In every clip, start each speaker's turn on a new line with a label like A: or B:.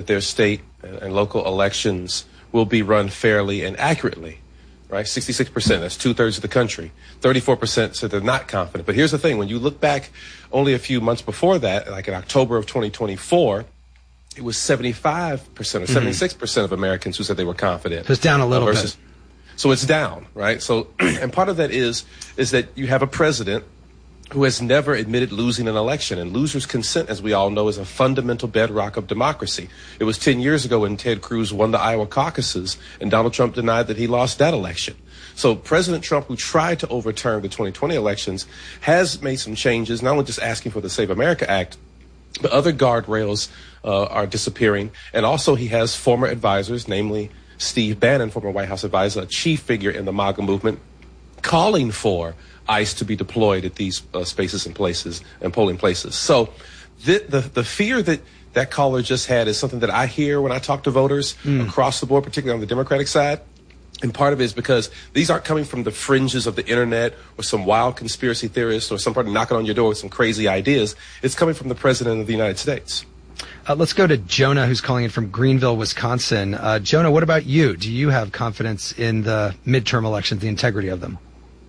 A: their state and local elections will be run fairly and accurately, right? 66%, that's 2/3 of the country. 34% said they're not confident. But here's the thing, when you look back only a few months before that, like in October of 2024, it was 75% or 76% of Americans who said they were confident.
B: So it's down a little bit.
A: So it's down, right? So, and part of that is that you have a president who has never admitted losing an election. And losers' consent, as we all know, is a fundamental bedrock of democracy. It was 10 years ago when Ted Cruz won the Iowa caucuses, and Donald Trump denied that he lost that election. So President Trump, who tried to overturn the 2020 elections, has made some changes, not only just asking for the Save America Act, but other guardrails are disappearing. And also he has former advisors, namely Steve Bannon, former White House advisor, a chief figure in the MAGA movement, calling for ICE to be deployed at these spaces and places and polling places. So the fear that caller just had is something that I hear when I talk to voters across the board, particularly on the Democratic side. And part of it is because these aren't coming from the fringes of the internet or some wild conspiracy theorist or somebody knocking on your door with some crazy ideas. It's coming from the President of the United States.
B: Let's go to Jonah, who's calling in from Greenville, Wisconsin. Jonah, what about you? Do you have confidence in the midterm elections, the integrity of them?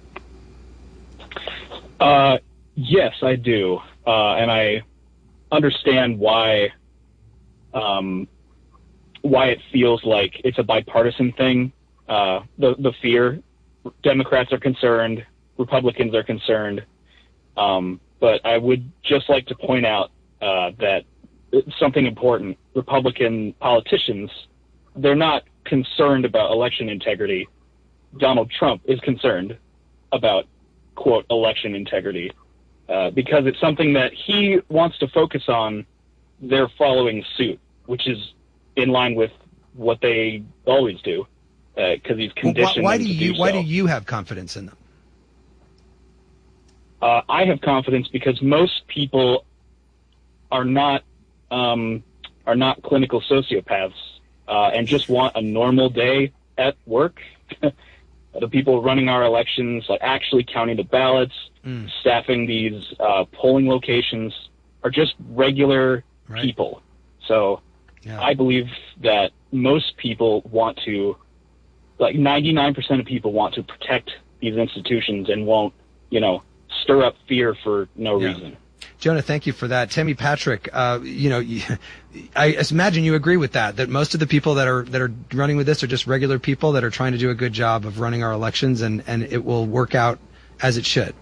C: Yes, I do. And I understand why it feels like it's a bipartisan thing. The fear, Democrats are concerned, Republicans are concerned. But I would just like to point out that something important. Republican politicians, they're not concerned about election integrity. Donald Trump is concerned about, quote, election integrity, because it's something that he wants to focus on. They're following suit, which is in line with what they always do, because he's conditioned them to do so.
B: Why do you have confidence in them?
C: I have confidence because most people are not clinical sociopaths and just want a normal day at work. The people running our elections, like actually counting the ballots, staffing these polling locations, are just regular people. So I believe that most people want to, like 99% of people want to protect these institutions and won't, stir up fear for no reason.
B: Jonah, thank you for that. Tammy Patrick, I imagine you agree with that most of the people that are running with this are just regular people that are trying to do a good job of running our elections, and it will work out as it should.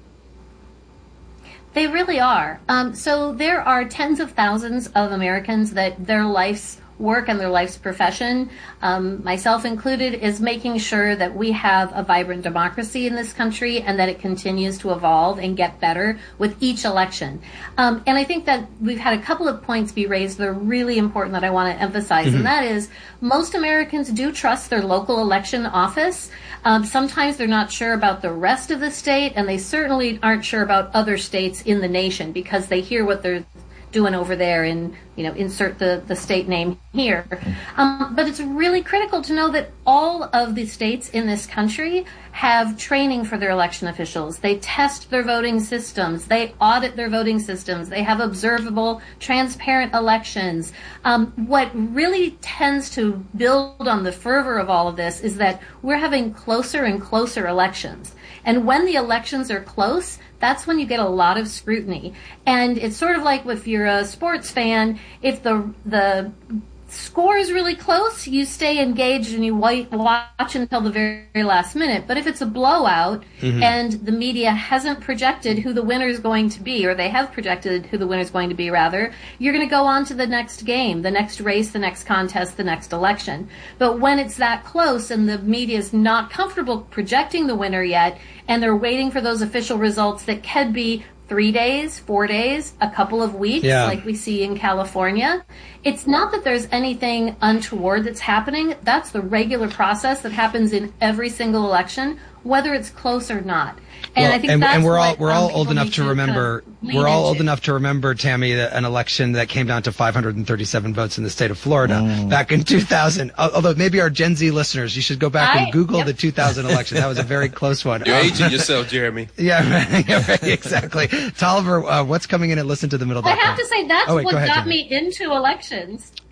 D: They really are. So there are tens of thousands of Americans that their life's work and their life's profession, myself included, is making sure that we have a vibrant democracy in this country and that it continues to evolve and get better with each election. And I think that we've had a couple of points be raised that are really important that I want to emphasize, and that is most Americans do trust their local election office. Sometimes they're not sure about the rest of the state, and they certainly aren't sure about other states in the nation because they hear what they're doing over there and, insert the state name here. But it's really critical to know that all of the states in this country have training for their election officials. They test their voting systems. They audit their voting systems. They have observable, transparent elections. What really tends to build on the fervor of all of this is that we're having closer and closer elections. And when the elections are close, that's when you get a lot of scrutiny. And it's sort of like if you're a sports fan, if the score is really close, you stay engaged and you watch until the very last minute. But if it's a blowout and the media hasn't projected who the winner is going to be, or they have projected who the winner is going to be, rather, you're going to go on to the next game, the next race, the next contest, the next election. But when it's that close and the media is not comfortable projecting the winner yet, and they're waiting for those official results that could be 3 days, 4 days, a couple of weeks, like we see in California. It's not that there's anything untoward that's happening. That's the regular process that happens in every single election, whether it's close or not. And I think
B: we're all old enough to remember. We're all old enough to remember, Tammy, an election that came down to 537 votes in the state of Florida back in 2000. Although maybe our Gen Z listeners, you should go back and Google the 2000 election. That was a very close one.
A: You're aging yourself, Jeremy.
B: Right, exactly. Tolliver, what's coming in at Listen to the Middle?
D: I have to say that's what got me into elections.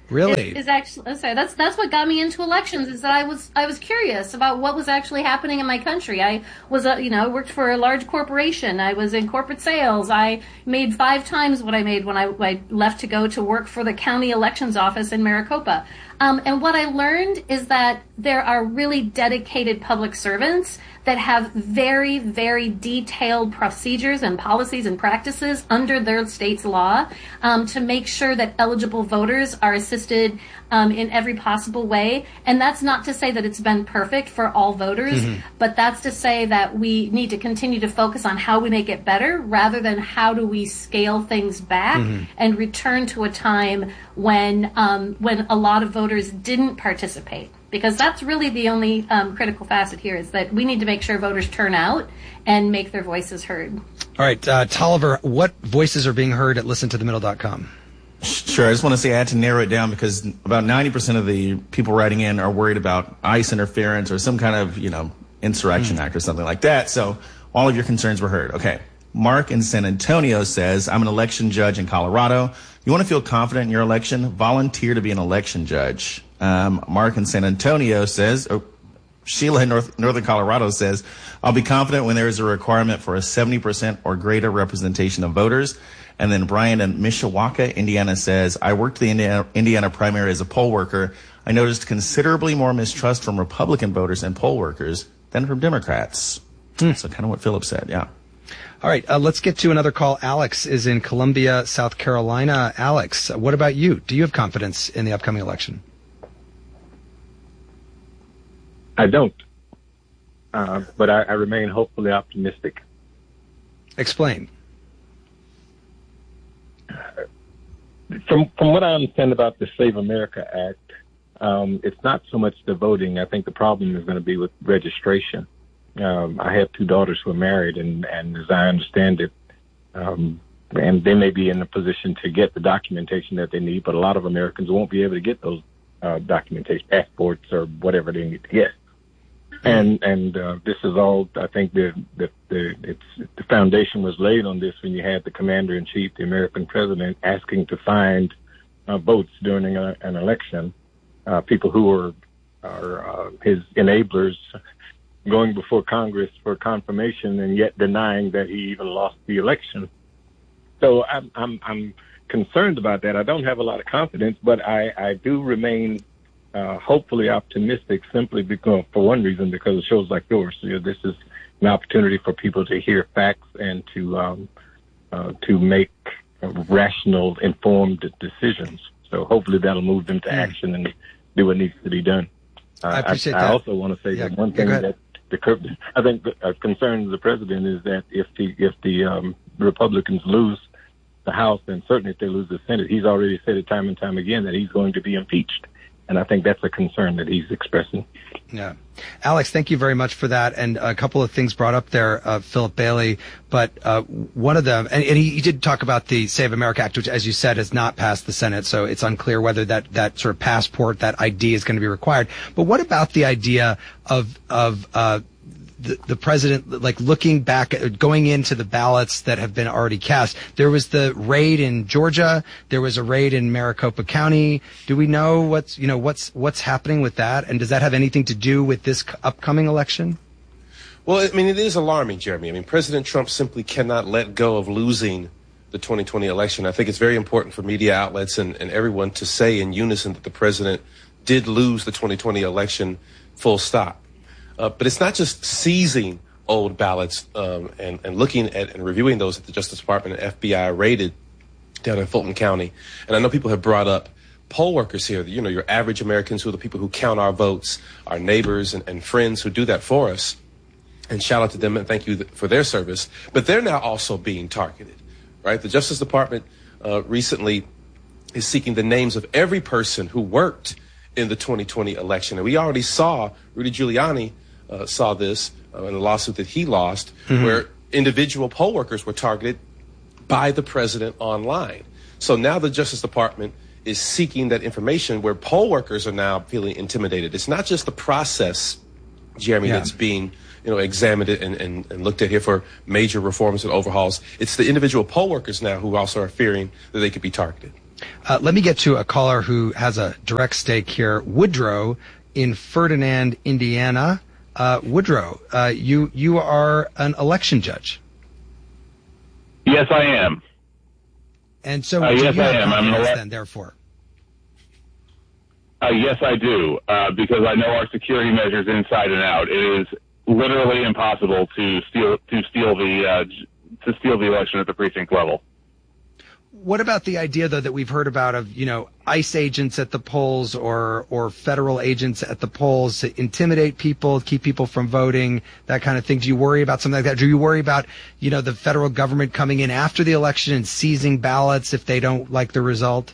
B: Really?
D: Is actually sorry. That's what got me into elections. Is that I was curious about what was actually happening in my country. I was worked for a large corporation. I was in corporate sales. I made 5 times what I made when I left to go to work for the county elections office in Maricopa. And what I learned is that there are really dedicated public servants that have very, very detailed procedures and policies and practices under their state's law to make sure that eligible voters are assisted in every possible way. And that's not to say that it's been perfect for all voters, but that's to say that we need to continue to focus on how we make it better rather than how do we scale things back and return to a time when a lot of voters didn't participate. Because that's really the only critical facet here is that we need to make sure voters turn out and make their voices heard.
B: All right, Tolliver, what voices are being heard at listentothemiddle.com?
E: Sure. I just want to say I had to narrow it down because about 90% of the people writing in are worried about ICE interference or some kind of, insurrection act or something like that. So all of your concerns were heard. Okay. Mark in San Antonio says, I'm an election judge in Colorado. You want to feel confident in your election? Volunteer to be an election judge. Mark in San Antonio says, Sheila in Northern Colorado says, I'll be confident when there is a requirement for a 70% or greater representation of voters. And then Brian in Mishawaka, Indiana says, I worked the Indiana primary as a poll worker. I noticed considerably more mistrust from Republican voters and poll workers than from Democrats. So kind of what Philip said, yeah.
B: All right, let's get to another call. Alex is in Columbia, South Carolina. Alex, what about you? Do you have confidence in the upcoming election?
F: I don't, but I remain hopefully optimistic.
B: Explain.
F: From what I understand about the Save America Act, it's not so much the voting. I think the problem is going to be with registration. I have 2 daughters who are married, and as I understand it, and they may be in a position to get the documentation that they need, but a lot of Americans won't be able to get those documentation, passports, or whatever they need to get. And this is all. I think the foundation was laid on this when you had the commander-in-chief, the American president, asking to find votes during an election, people who are his enablers, going before Congress for confirmation, and yet denying that he even lost the election. So I'm concerned about that. I don't have a lot of confidence, but I do remain hopefully optimistic, simply because, for one reason, because of shows like yours. This is an opportunity for people to hear facts and to make rational, informed decisions. So hopefully that'll move them to action and do what needs to be done.
B: I appreciate that.
F: I also want to say that one thing that I think a concern of the president is that if the Republicans lose the House, and certainly if they lose the Senate, he's already said it time and time again that he's going to be impeached. And I think that's a concern that he's expressing.
B: Yeah. Alex, thank you very much for that. And a couple of things brought up there, Philip Bailey. But one of them, and he did talk about the Save America Act, which, as you said, has not passed the Senate. So it's unclear whether that sort of passport, that ID is going to be required. But what about the idea of the president, like, looking back, going into the ballots that have been already cast? There was the raid in Georgia. There was a raid in Maricopa County. Do we know what's happening with that? And does that have anything to do with this upcoming election?
A: Well, I mean, it is alarming, Jeremy. I mean, President Trump simply cannot let go of losing the 2020 election. I think it's very important for media outlets and everyone to say in unison that the president did lose the 2020 election, full stop. But it's not just seizing old ballots and looking at and reviewing those that the Justice Department and FBI raided down in Fulton County. And I know people have brought up poll workers here, your average Americans who are the people who count our votes, our neighbors and friends who do that for us. And shout out to them and thank you for their service. But they're now also being targeted, right? The Justice Department recently is seeking the names of every person who worked in the 2020 election. And we already saw Rudy Giuliani saw this in a lawsuit that he lost, where individual poll workers were targeted by the president online. So now the Justice Department is seeking that information, where poll workers are now feeling intimidated. It's not just the process, Jeremy, that's being examined and looked at here for major reforms and overhauls. It's the individual poll workers now who also are fearing that they could be targeted.
B: Let me get to a caller who has a direct stake here. Woodrow in Ferdinand, Indiana. Woodrow, you are an election judge.
G: Yes, I am.
B: And so,
G: yes, I am. I'm
B: then, therefore.
G: Yes, I do, because I know our security measures inside and out. It is literally impossible to steal the election at the precinct level.
B: What about the idea, though, that we've heard about of, ICE agents at the polls or federal agents at the polls to intimidate people, keep people from voting, that kind of thing? Do you worry about something like that? Do you worry about, the federal government coming in after the election and seizing ballots if they don't like the result?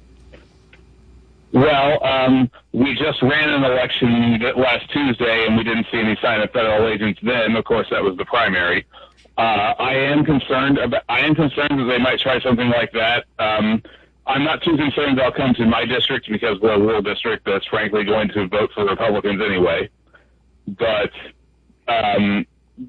G: Well, we just ran an election last Tuesday, and we didn't see any sign of federal agents then. Of course, that was the primary. I am concerned that they might try something like that. I'm not too concerned they'll come to my district because we're a rural district that's frankly going to vote for Republicans anyway. But the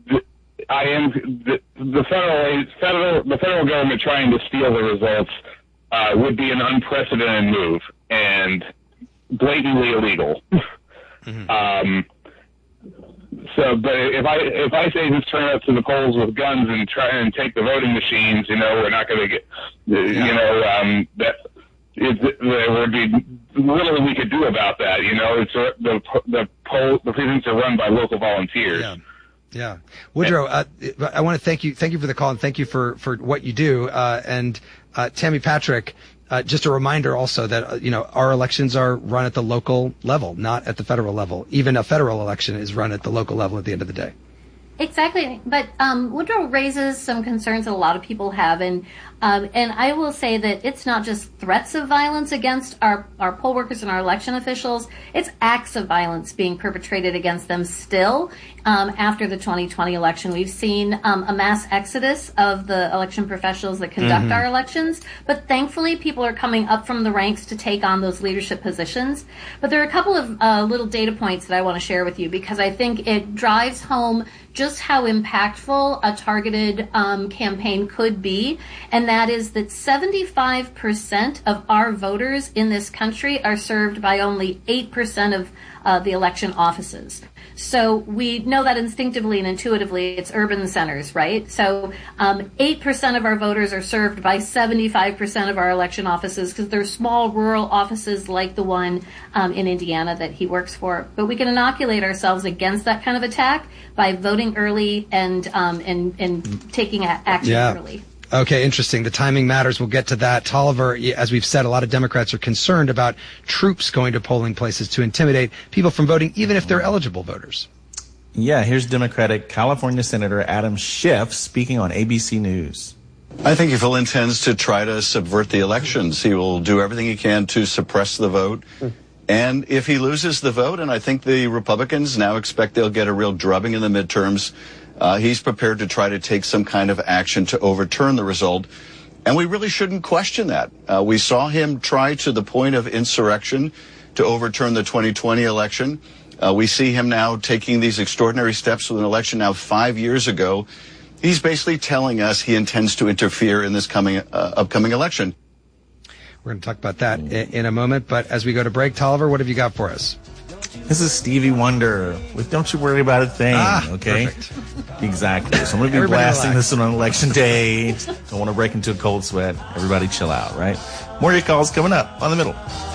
G: federal government trying to steal the results would be an unprecedented move and blatantly illegal.
B: Mm-hmm.
G: But if ICE agents turn up to the polls with guns and try and take the voting machines, we're not going to get, there would be little we could do about that. The precincts are run by local volunteers.
B: Yeah. Woodrow, I want to thank you for the call and thank you for what you do. And Tammy Patrick, just a reminder also that, our elections are run at the local level, not at the federal level. Even a federal election is run at the local level at the end of the day.
D: Exactly. But Woodrow raises some concerns that a lot of people have. And I will say that it's not just threats of violence against our poll workers and our election officials. It's acts of violence being perpetrated against them still. After the 2020 election, we've seen a mass exodus of the election professionals that conduct our elections. But thankfully, people are coming up from the ranks to take on those leadership positions. But there are a couple of little data points that I want to share with you because I think it drives home just how impactful a targeted campaign could be, and that is that 75% of our voters in this country are served by only 8% of the election offices. So we know that instinctively and intuitively it's urban centers, right? So 8% of our voters are served by 75% of our election offices because they're small rural offices like the one in Indiana that he works for. But we can inoculate ourselves against that kind of attack by voting early and taking action early.
B: Okay, interesting. The timing matters. We'll get to that. Tolliver, as we've said, a lot of Democrats are concerned about troops going to polling places to intimidate people from voting, even if they're eligible voters.
E: Yeah, here's Democratic California Senator Adam Schiff speaking on ABC News.
H: I think if he intends to try to subvert the elections, he will do everything he can to suppress the vote. And if he loses the vote, and I think the Republicans now expect they'll get a real drubbing in the midterms, he's prepared to try to take some kind of action to overturn the result. And we really shouldn't question that. We saw him try to the point of insurrection to overturn the 2020 election. We see him now taking these extraordinary steps with an election now 5 years ago. He's basically telling us he intends to interfere in this upcoming election.
B: We're going to talk about that in a moment. But as we go to break, Tolliver, what have you got for us?
E: This is Stevie Wonder with Don't You Worry About a Thing, okay?
B: Perfect.
E: Exactly. So I'm going to be blasting this on election day. Don't want to break into a cold sweat. Everybody chill out, right? More of your calls coming up on The Middle.